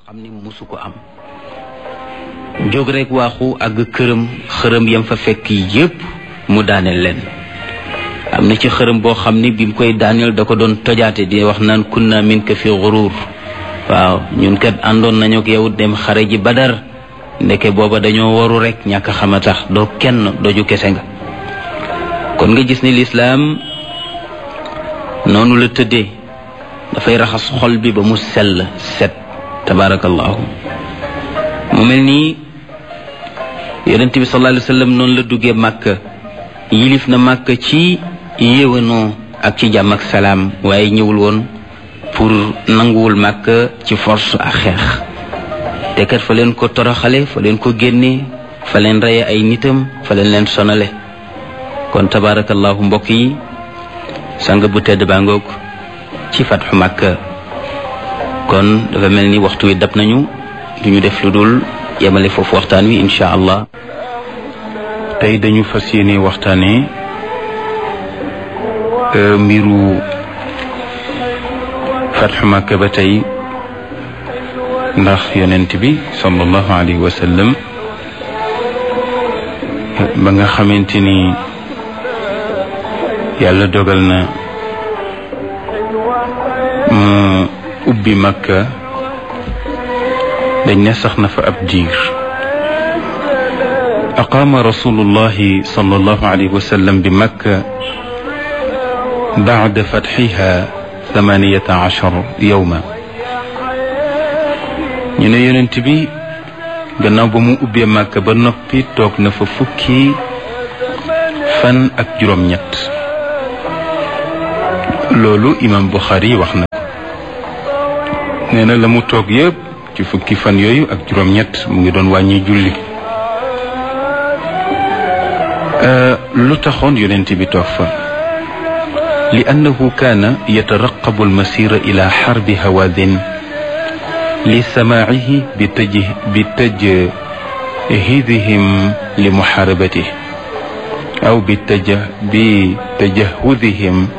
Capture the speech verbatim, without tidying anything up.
xam ni musu ko am jóg rek waaxu àgg këram xërëm yam fa fekk yépp mu daaneel leen am na ci xërëm boo xam ni bi mu koy daaneel da ko doon tojaate di wax naan kunna minka fi gurur waaw ñun kat àndoon nañu ak yow dem xare ji Badar ndeke booba dañoo waru rek ñàkk xama tax doo kenn doju kese nga kon nga gis ni lislaam noonu la tëddee dafay raxas xol bi ba mu sell set tabarakallahu mu mel nii yonent bi sallallahu alayhi wa sallam noonu la duggee Màkka yilif na Màkka ci yéwénoo ak ci jàmm ak salaam waaye ñëwul woon pour nanguwul Màkka ci force ak xeex te kat fa leen ko toroxale fa leen ko génne fa leen reye ay nitam fa leen leen sonale kon tabarakallahu mbokk yi sang bu tedd baa ngoog ci fatxu Màkka kon dafa mel ni waxtu wi dab nañu duñu def lu dul yemale foofu waxtaan wi insha allah tey dañu fas yéene waxtaane mbiru fatxu Màkka ba tey ndax yonent bi sallallahu alayhi wa sallam ba nga xamante ni yàlla dogal na mu ubbi Makka dañ ne sax na fa ab diir aqaama rasulullahi sallallahu alayhi wa sallam bi Makka ba'da fatxiha thamaniyata ashar yawma ñu ne yonent bi gannaaw ba mu ubbee Makka ba noppi toog na fa fukki fan ak juróom-ñett loolu imam Bukhari wax na ko nee na la mu toog yëpp ci fukki fan yooyu ak juróom-ñett mu ngi doon wàññi julli lu taxoon yonent bi toog fa li annahu kaana yataraqabu almasira ila xarbi hawadin li samaacihi bi taj bi tajhidihim li muxaarabatih aw bi taj bi tajahudihim